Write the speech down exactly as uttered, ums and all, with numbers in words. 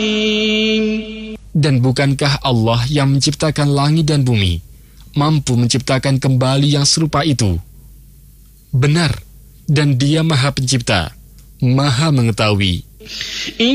Dan bukankah Allah yang menciptakan langit dan bumi, mampu menciptakan kembali yang serupa itu? Benar, dan Dia Maha Pencipta, Maha Mengetahui.